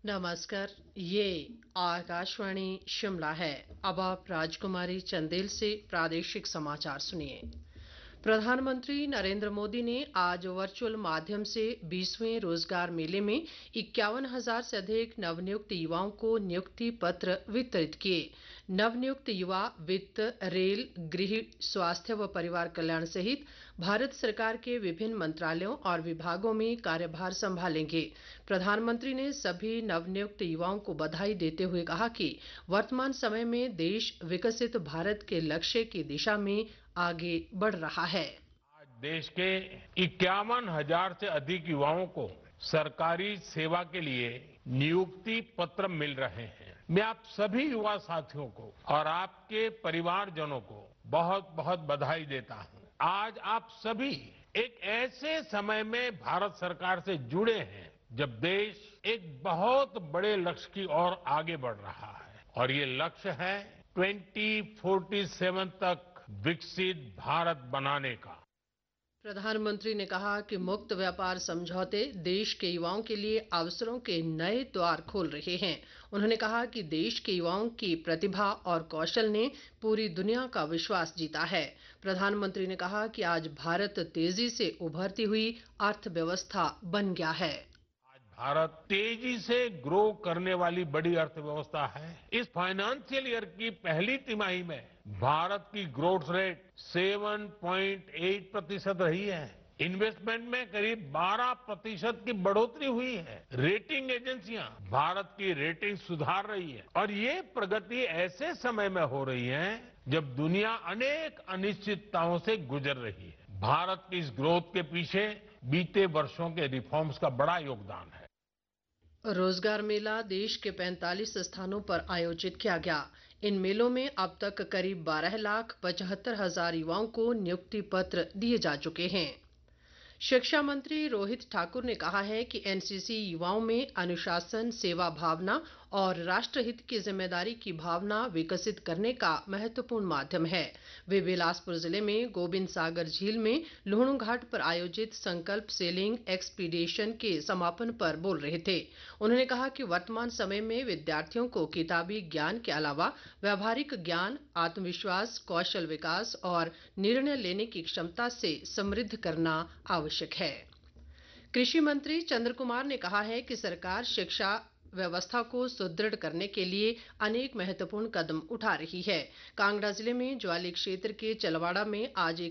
नमस्कार। ये आकाशवाणी शिमला है। अब आप राजकुमारी चंदेल से प्रादेशिक समाचार सुनिए। प्रधानमंत्री नरेंद्र मोदी ने आज वर्चुअल माध्यम से 20वें रोजगार मेले में 51,000 से अधिक नवनियुक्त युवाओं को नियुक्ति पत्र वितरित किए। नवनियुक्त युवा वित्त, रेल, गृह, स्वास्थ्य व परिवार कल्याण सहित भारत सरकार के विभिन्न मंत्रालयों और विभागों में कार्यभार संभालेंगे। प्रधानमंत्री ने सभी नवनियुक्त युवाओं को बधाई देते हुए कहा कि वर्तमान समय में देश विकसित भारत के लक्ष्य की दिशा में आगे बढ़ रहा है। आज देश के 51,000 से अधिक युवाओं को सरकारी सेवा के लिए नियुक्ति पत्र मिल रहे हैं। मैं आप सभी युवा साथियों को और आपके परिवारजनों को बहुत बहुत बधाई देता हूं। आज आप सभी एक ऐसे समय में भारत सरकार से जुड़े हैं जब देश एक बहुत बड़े लक्ष्य की ओर आगे बढ़ रहा है और ये लक्ष्य है 2047 तक विकसित भारत बनाने का। प्रधानमंत्री ने कहा कि मुक्त व्यापार समझौते देश के युवाओं के लिए अवसरों के नए द्वार खोल रहे हैं। उन्होंने कहा कि देश के युवाओं की प्रतिभा और कौशल ने पूरी दुनिया का विश्वास जीता है। प्रधानमंत्री ने कहा कि आज भारत तेजी से उभरती हुई अर्थव्यवस्था बन गया है। भारत तेजी से ग्रो करने वाली बड़ी अर्थव्यवस्था है। इस फाइनेंशियल ईयर की पहली तिमाही में भारत की ग्रोथ रेट 7.8% रही है। इन्वेस्टमेंट में करीब 12% की बढ़ोतरी हुई है। रेटिंग एजेंसियां भारत की रेटिंग सुधार रही है और ये प्रगति ऐसे समय में हो रही है जब दुनिया अनेक अनिश्चितताओं से गुजर रही है। भारत की इस ग्रोथ के पीछे बीते वर्षों के रिफॉर्म्स का बड़ा योगदान है। रोजगार मेला देश के 45 स्थानों पर आयोजित किया गया। इन मेलों में अब तक करीब 12,75,000 युवाओं को नियुक्ति पत्र दिए जा चुके हैं। शिक्षा मंत्री रोहित ठाकुर ने कहा है कि एनसीसी युवाओं में अनुशासन, सेवा भावना और राष्ट्रहित की जिम्मेदारी की भावना विकसित करने का महत्वपूर्ण माध्यम है। वे बिलासपुर जिले में गोबिंद सागर झील में लुहणु घाट पर आयोजित संकल्प सेलिंग एक्सपीडिशन के समापन पर बोल रहे थे। उन्होंने कहा कि वर्तमान समय में विद्यार्थियों को किताबी ज्ञान के अलावा व्यावहारिक ज्ञान, आत्मविश्वास, कौशल विकास और निर्णय लेने की क्षमता से समृद्ध करना आवश्यक है। कृषि मंत्री चंद्र कुमार ने कहा है कि सरकार शिक्षा व्यवस्था को सुदृढ़ करने के लिए अनेक महत्वपूर्ण कदम उठा रही है। कांगड़ा जिले में ज्वाली क्षेत्र के चलवाड़ा में आज एक